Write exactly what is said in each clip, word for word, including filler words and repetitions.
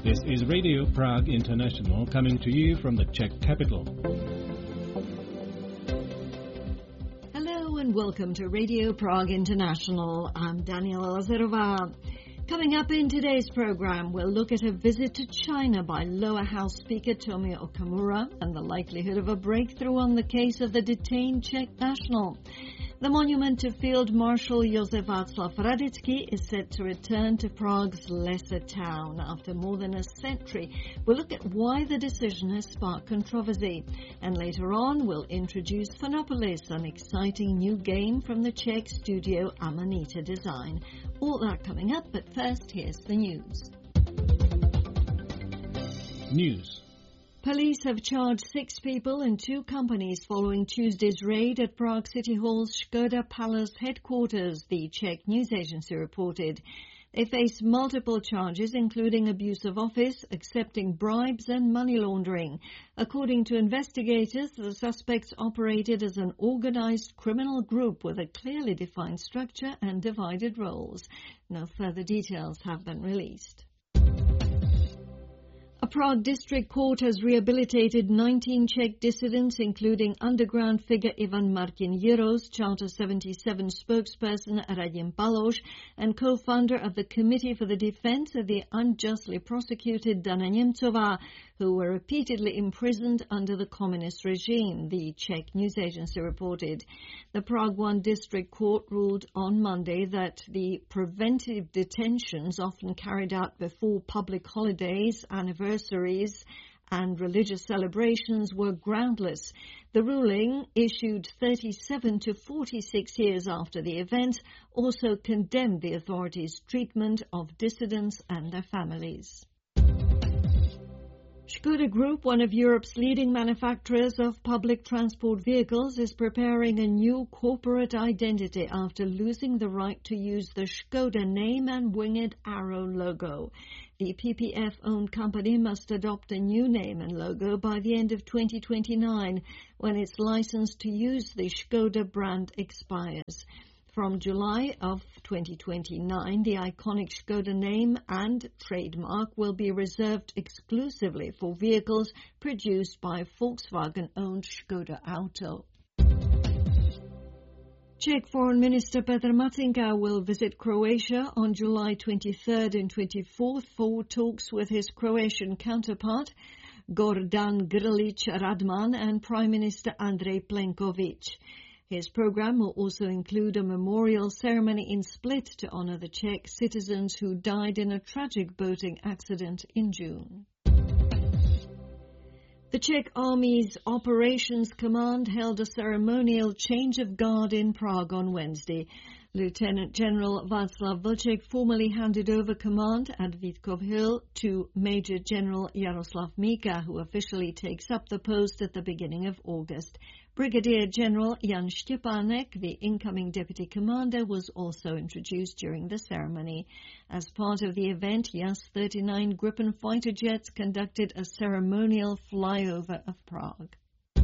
This is Radio Prague International coming to you from the Czech capital. Hello and welcome to Radio Prague International. I'm Daniela Lazarova. Coming up in today's program, we'll look at a visit to China by Lower House Speaker Tomio Okamura and the likelihood of a breakthrough on the case of the detained Czech national. The monument to Field Marshal Josef Václav Radecký is set to return to Prague's lesser town after more than a century. We'll look at why the decision has sparked controversy. And later on, we'll introduce Phonopolis, an exciting new game from the Czech studio Amanita Design. All that coming up, but first, here's the news. News. Police have charged six people and two companies following Tuesday's raid at Prague City Hall's Škoda Palace headquarters, the Czech news agency reported. They face multiple charges, including abuse of office, accepting bribes and money laundering. According to investigators, the suspects operated as an organized criminal group with a clearly defined structure and divided roles. No further details have been released. A Prague district court has rehabilitated nineteen Czech dissidents, including underground figure Ivan Martin Jiros, Charter seventy-seven spokesperson Radim Baloš, and co-founder of the Committee for the Defense of the Unjustly Prosecuted Dana Němcová, who were repeatedly imprisoned under the communist regime, the Czech news agency reported. The Prague One District Court ruled on Monday that the preventive detentions often carried out before public holidays, anniversaries, and religious celebrations were groundless. The ruling, issued thirty-seven to forty-six years after the event, also condemned the authorities' treatment of dissidents and their families. Škoda Group, one of Europe's leading manufacturers of public transport vehicles, is preparing a new corporate identity after losing the right to use the Škoda name and winged arrow logo. The P P F-owned company must adopt a new name and logo by the end of twenty twenty-nine, when its license to use the Škoda brand expires. From July of twenty twenty-nine, the iconic Škoda name and trademark will be reserved exclusively for vehicles produced by Volkswagen-owned Škoda Auto. Czech Foreign Minister Petr Matýnka will visit Croatia on July twenty-third and twenty-fourth for talks with his Croatian counterpart, Gordan Grlić Radman, and Prime Minister Andrej Plenković. His program will also include a memorial ceremony in Split to honor the Czech citizens who died in a tragic boating accident in June. The Czech Army's Operations Command held a ceremonial change of guard in Prague on Wednesday. Lieutenant General Václav Vlček formally handed over command at Vítkov Hill to Major General Jaroslav Mika, who officially takes up the post at the beginning of August. Brigadier General Jan Štěpánek, the incoming deputy commander, was also introduced during the ceremony. As part of the event, Jas thirty-nine Gripen fighter jets conducted a ceremonial flyover of Prague.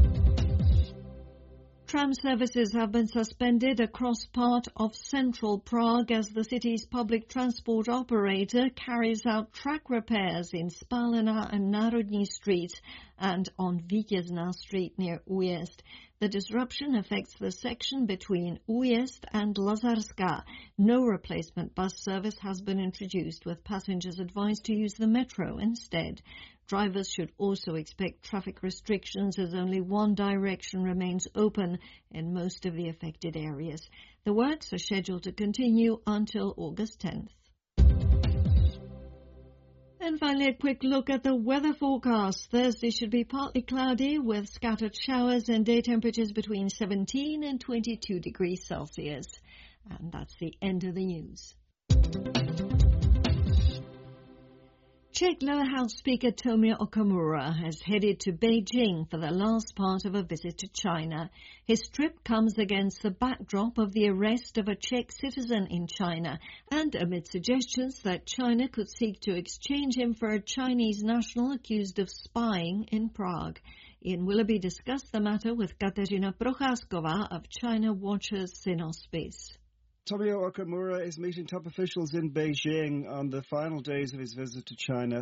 Tram services have been suspended across part of central Prague as the city's public transport operator carries out track repairs in Spálená and Národní streets and on Vítězná Street near Újezd. The disruption affects the section between Újezd and Lazarská. No replacement bus service has been introduced, with passengers advised to use the metro instead. Drivers should also expect traffic restrictions as only one direction remains open in most of the affected areas. The works are scheduled to continue until August tenth. And finally, a quick look at the weather forecast. Thursday should be partly cloudy with scattered showers and day temperatures between seventeen and twenty-two degrees Celsius. And that's the end of the news. Czech Lower House Speaker Tomio Okamura has headed to Beijing for the last part of a visit to China. His trip comes against the backdrop of the arrest of a Czech citizen in China and amid suggestions that China could seek to exchange him for a Chinese national accused of spying in Prague. Ian Willoughby discussed the matter with Kateřina Procházková of China Watchers Sinospis. Tomio Okamura is meeting top officials in Beijing on the final days of his visit to China.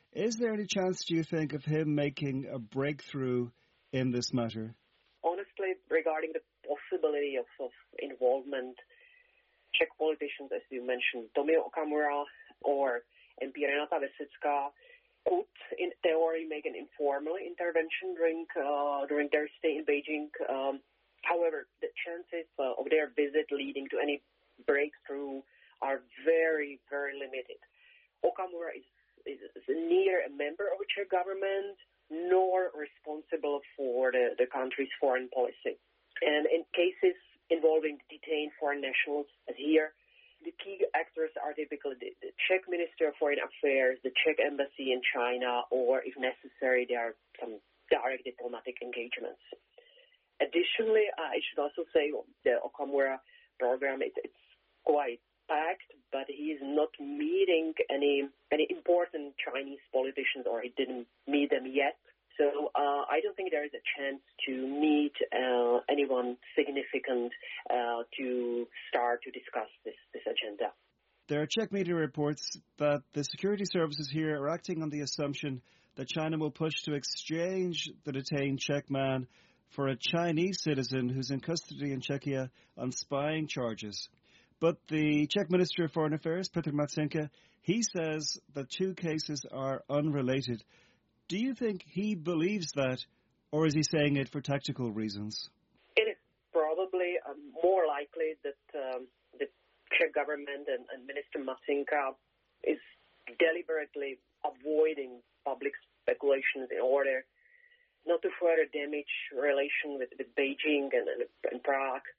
Is there any chance, do you think, of him making a breakthrough in this matter? Honestly, regarding the possibility of, of involvement, Czech politicians, as you mentioned, Tomio Okamura or M P Renata Vesická, could, in theory, make an informal intervention during uh, during their stay in Beijing. Um, however, the chances uh, of their visit leading to any breakthrough are very, very limited. Okamura is, is, is neither a member of the Czech government nor responsible for the, the country's foreign policy. And in cases involving detained foreign nationals, as here, the key actors are typically the, the Czech Minister of Foreign Affairs, the Czech Embassy in China, or, if necessary, there are some direct diplomatic engagements. Additionally, I should also say the Okamura program, it, it's quite packed, but he is not meeting any any important Chinese politicians, or he didn't meet them yet. So uh, I don't think there is a chance to meet uh, anyone significant uh, to start to discuss this, this agenda. There are Czech media reports that the security services here are acting on the assumption that China will push to exchange the detained Czech man for a Chinese citizen who's in custody in Czechia on spying charges. But the Czech Minister of Foreign Affairs, Petr Matsenka, he says the two cases are unrelated. Do you think he believes that, or is he saying it for tactical reasons? It is probably uh, more likely that um, the Czech government and, and Minister Matsenka is deliberately avoiding public speculations in order not to further damage relation with, with Beijing and, and, and Prague,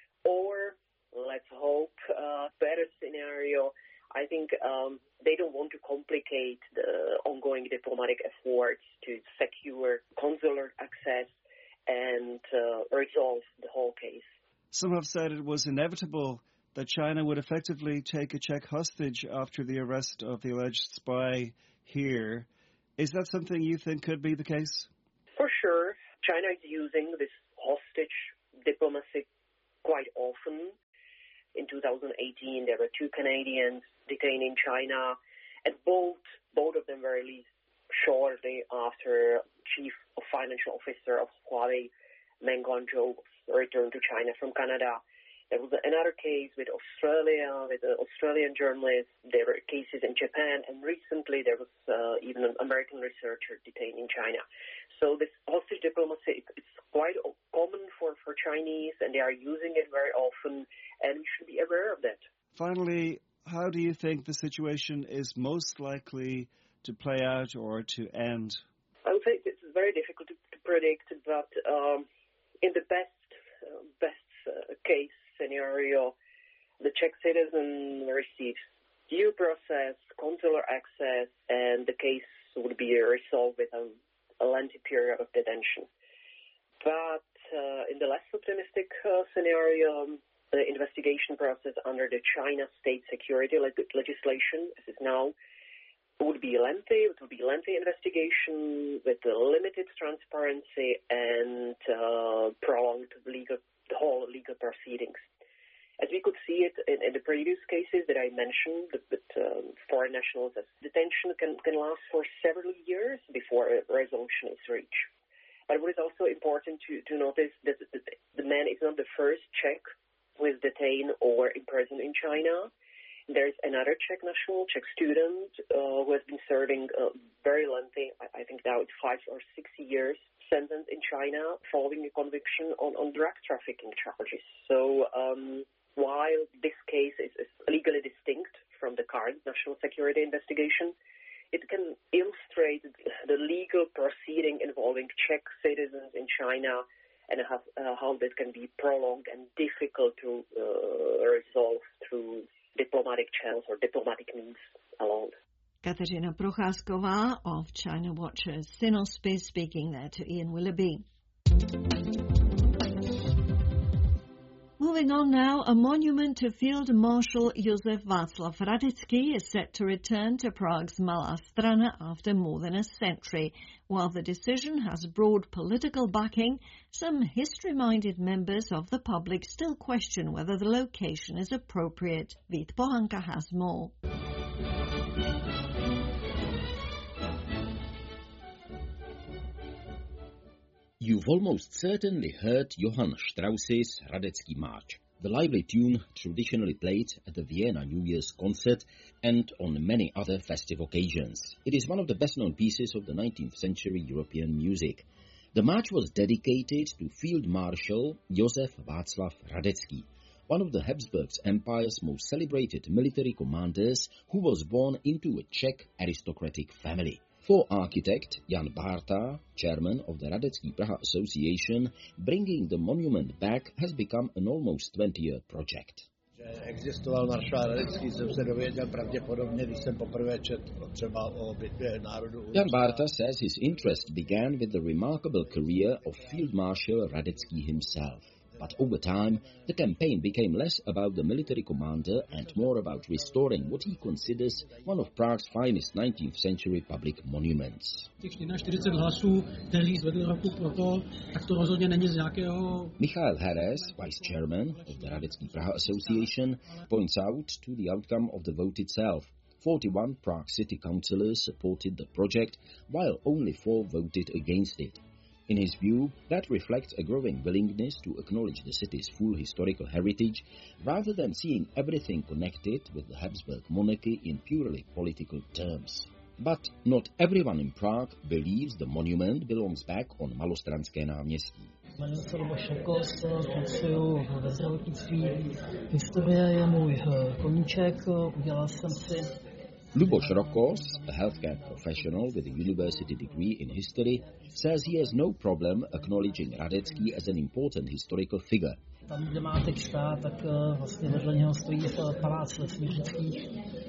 or let's hope a uh, better scenario. I think um, they don't want to complicate the ongoing diplomatic efforts to secure consular access and uh, resolve the whole case. Some have said it was inevitable that China would effectively take a Czech hostage after the arrest of the alleged spy here. Is that something you think could be the case? For sure. China is using this hostage diplomacy quite often. In two thousand eighteen, there were two Canadians detained in China, and both both of them were released shortly after Chief Financial Officer of Huawei, Meng Wanzhou, returned to China from Canada. There was another case with Australia, with an Australian journalist. There were cases in Japan, and recently there was uh, even an American researcher detained in China. So this hostage diplomacy, it's quite common for, for Chinese, and they are using it very often, and we should be aware of that. Finally, how do you think the situation is most likely to play out or to end? I would say it's very difficult to, to predict, but um, in the best uh, best uh, case scenario, the Czech citizen receives due process, consular access, and the case would be resolved within a lengthy period of detention. But uh, in the less optimistic uh, scenario, the investigation process under the China state security leg- legislation, as is now, would be lengthy. It would be a lengthy investigation with limited transparency and uh, prolonged legal, the whole legal proceedings. As we could see it in, in the previous cases that I mentioned, that, that um, foreign nationals, detention can, can last for several years before a resolution is reached. But what is also important to, to notice that the, the man is not the first Czech who is detained or imprisoned in China. There's another Czech national, Czech student, uh, who has been serving a very lengthy, I, I think now it's five or six years, sentence in China following a conviction on, on drug trafficking charges. So um, while this case is, is legally distinct from the current national security investigation, it can illustrate the legal proceeding involving Czech citizens in China and how, uh, how this can be prolonged and difficult to uh, resolve through diplomatic channels or diplomatic means alone. Kateřina Procházková of China Watchers Sinospi speaking there to Ian Willoughby. Moving on now, a monument to Field Marshal Josef Václav Radický is set to return to Prague's Malá Strana after more than a century. While the decision has broad political backing, some history-minded members of the public still question whether the location is appropriate. Vít Pohanka has more. You've almost certainly heard Johann Strauss's Radetzky March, the lively tune traditionally played at the Vienna New Year's concert and on many other festive occasions. It is one of the best-known pieces of the nineteenth century European music. The march was dedicated to Field Marshal Josef Václav Radetzky, one of the Habsburg Empire's most celebrated military commanders who was born into a Czech aristocratic family. For architect Jan Bárta, chairman of the Radetzky Praha Association, bringing the monument back has become an almost twenty-year project. Existoval maršál Radecký, jsem se dověděl pravděpodobně, když jsem poprvé četl třeba o bitvě národů. Jan Bárta says his interest began with the remarkable career of Field Marshal Radetzky himself. But over time, the campaign became less about the military commander and more about restoring what he considers one of Prague's finest nineteenth century public monuments. čtyřicet hlasů, kteří zvedli ruku pro to, tak to rozhodně není z nějakého... Michael Heres, vice chairman of the Radetzky Praha Association, points out to the outcome of the vote itself. forty-one Prague city councillors supported the project, while only four voted against it. In his view, that reflects a growing willingness to acknowledge the city's full historical heritage, rather than seeing everything connected with the Habsburg monarchy in purely political terms. But not everyone in Prague believes the monument belongs back on Malostranské náměstí. Jmenuji se Luboš Rokos, pracuji ve zdravotnictví. Historie je můj koníček, udělal jsem si... Luboš Rokos, a healthcare professional with a university degree in history, says he has no problem acknowledging Radetzky as an important historical figure. Tam, kde má teď stát, tak vlastně vedle něho stojí palác Lesnířických.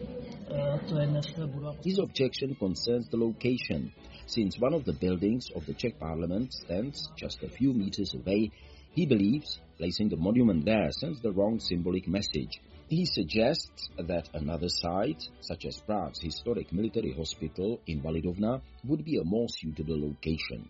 To je dnes budova. His objection concerns the location. Since one of the buildings of the Czech parliament stands just a few meters away, he believes placing the monument there sends the wrong symbolic message. He suggests that another site, such as Prague's historic military hospital in Validovna, would be a more suitable location.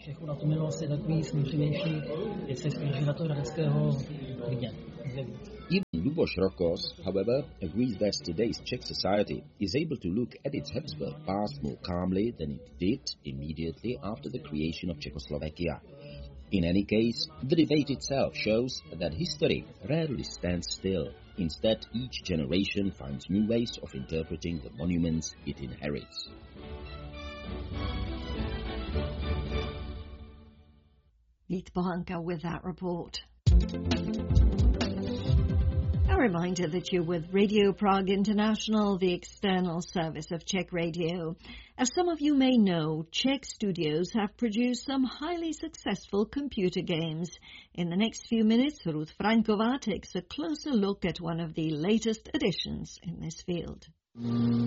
Even Luboš Rokos, however, agrees that today's Czech society is able to look at its Habsburg past more calmly than it did immediately after the creation of Czechoslovakia. In any case, the debate itself shows that history rarely stands still. Instead, each generation finds new ways of interpreting the monuments it inherits. Vít Pohanka with that report. A reminder that you're with Radio Prague International, the external service of Czech Radio. As some of you may know, Czech studios have produced some highly successful computer games. In the next few minutes, Ruth Franková takes a closer look at one of the latest additions in this field.